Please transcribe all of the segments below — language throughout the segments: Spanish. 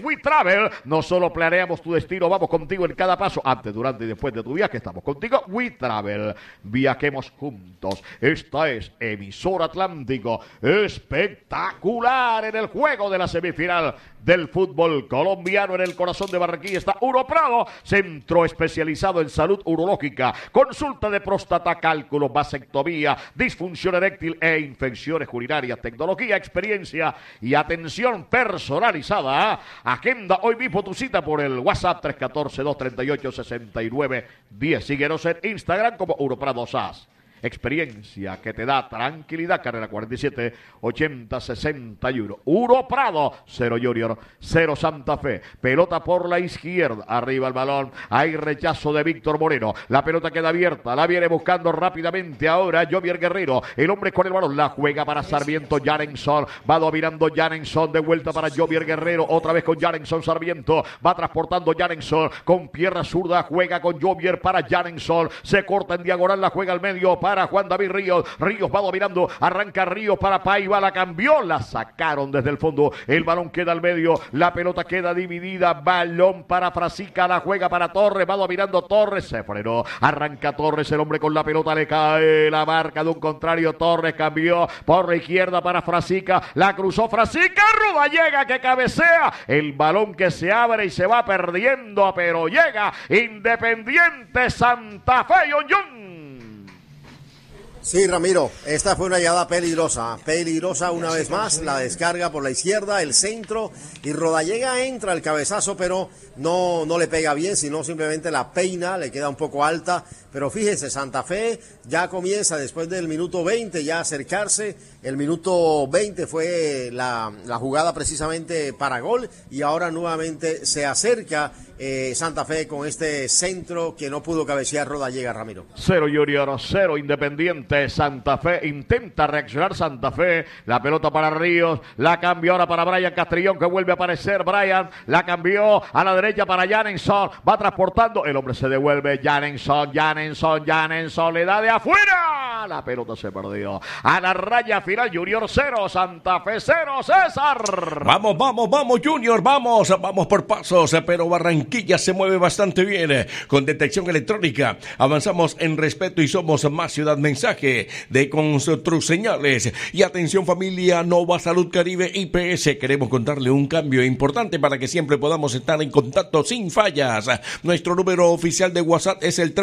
We Travel. No solo planeamos tu destino, vamos contigo en cada paso, antes, durante y después de tu viaje. Estamos contigo, We Travel. Viajemos juntos. Esta es Emisora Atlántico. Espectacular en el juego de la semifinal del fútbol colombiano. En el corazón de Barranquilla está Uroprado, centro especializado en salud urológica, consulta de próstata, cálculo, vasectomía, disfunción eréctil e infecciones urinarias, tecnología, experiencia y atención personalizada. Agenda hoy mismo tu cita por el WhatsApp 314-238-6910. Síguenos en Instagram como Uroprado SAS. Experiencia que te da tranquilidad. Carrera 47 80 61. Uroprado, 0 Junior, 0 Santa Fe. Pelota por la izquierda, arriba el balón. Hay rechazo de Víctor Moreno. La pelota queda abierta, la viene buscando rápidamente ahora Jovier Guerrero. El hombre con el balón, la juega para Sarmiento Jarenson. Va dominando Jarenson, de vuelta para Jovier Guerrero. Otra vez con Jarenson Sarmiento. Va transportando Jarenson con pierna zurda. Juega con Jovier para Jarenson. Se corta en diagonal, la juega al medio para Juan David Ríos. Ríos va dominando, arranca Ríos para Paiva, la cambió, la sacaron desde el fondo, el balón queda al medio, la pelota queda dividida, balón para Frasica, la juega para Torres, va dominando Torres, se frenó, arranca Torres, el hombre con la pelota, le cae la marca de un contrario, Torres cambió por la izquierda para Frasica, la cruzó Frasica, Rodallega que cabecea, el balón que se abre y se va perdiendo, pero llega Independiente Santa Fe, Yon. Sí, Ramiro, esta fue una llegada peligrosa una vez más, la descarga por la izquierda, el centro, y Rodallega entra al cabezazo, pero no le pega bien, sino simplemente la peina, le queda un poco alta, pero fíjense, Santa Fe ya comienza después del minuto 20 ya a acercarse, el minuto 20 fue la jugada precisamente para gol, y ahora nuevamente se acerca Santa Fe con este centro que no pudo cabecear Rodallega, Ramiro. 0 Junior, 0 Independiente Santa Fe, intenta reaccionar Santa Fe, la pelota para Ríos, la cambió ahora para Brian Castrillón que vuelve a aparecer, Brian la cambió a la derecha para Jarenson, va transportando, el hombre se devuelve, Jarenson le da de afuera, la pelota se perdió, a la raya final, Junior 0, Santa Fe 0, César. Vamos Junior, vamos por pasos, pero Barranquilla se mueve bastante bien con detección electrónica. Avanzamos en respeto y somos más ciudad. Mensaje de Construseñales. Y atención familia, Nova Salud Caribe IPS. Queremos contarle un cambio importante para que siempre podamos estar en contacto sin fallas. Nuestro número oficial de WhatsApp es el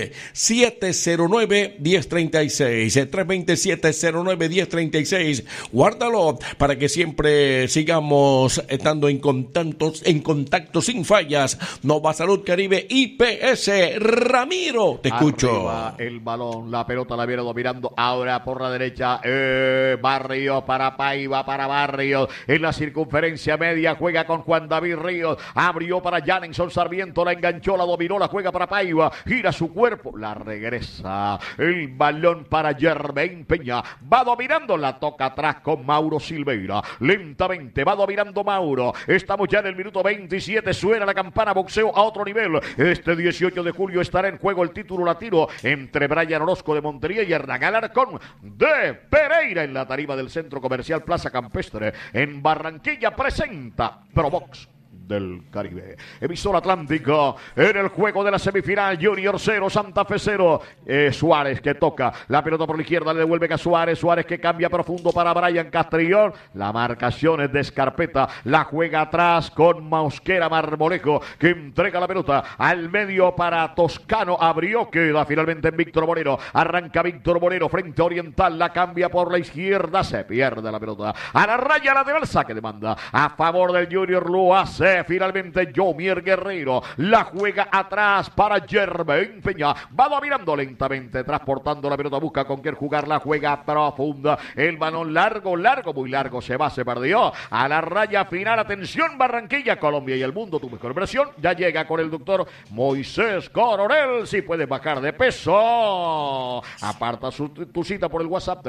320-709-1036. 320-709-1036. Guárdalo para que siempre sigamos estando en contacto sin fallas. Nova Salud Caribe IPS. Ramiro, te escucho. Arriba el balón, la pelota la viene dominando ahora por la derecha. Barrios para Paiva, para Barrios. En la circunferencia media juega con Juan David Ríos. Abrió para Jarenson Sarmiento, la enganchó, la dominó, la juega para Paiva. Gira su cuerpo, la regresa. El balón para Germain Peña. Va dominando, la toca atrás con Mauro Silveira. Lentamente va dominando Mauro. Estamos ya en el minuto 27. Suena la campana, boxeo a otro nivel. Este 18 de julio estará en juego el título latino entre Brian Orozco de Montería y Hernán Alarcón de Pereira en la tarima del Centro Comercial Plaza Campestre en Barranquilla. Presenta Probox del Caribe. Emisora Atlántico en el juego de la semifinal. Junior 0, Santa Fe 0. Suárez que toca la pelota por la izquierda, le devuelve a Suárez. Suárez que cambia profundo para Brian Castrillón. La marcación es de Escarpeta. La juega atrás con Mosquera Marmolejo que entrega la pelota al medio para Toscano. Abrió, queda finalmente en Víctor Moreno. Arranca Víctor Moreno frente a Oriental. La cambia por la izquierda. Se pierde la pelota. A la raya lateral, saque de banda a favor del Junior. Lo hace finalmente Jovier Guerrero, la juega atrás para Germain Peña, va dominando lentamente, transportando la pelota, busca con quién jugar, la juega profunda, el balón largo, muy largo, se perdió, a la raya final, atención Barranquilla, Colombia y el mundo, tu mejor versión, ya llega con el doctor Moisés Coronel, si puedes bajar de peso, aparta tu cita por el WhatsApp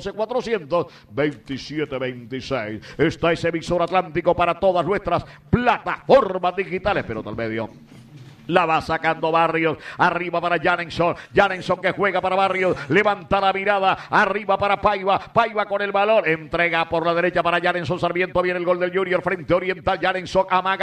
314-400-2726, esta es Emisora Atlántico para todas nuestras plataformas digitales, pelota al medio. La va sacando Barrios, arriba para Jarenson que juega para Barrios, levanta la mirada, arriba para Paiva con el balón, entrega por la derecha para Jarenson Sarmiento, viene el gol del Junior frente a Oriental, Jarenson amaga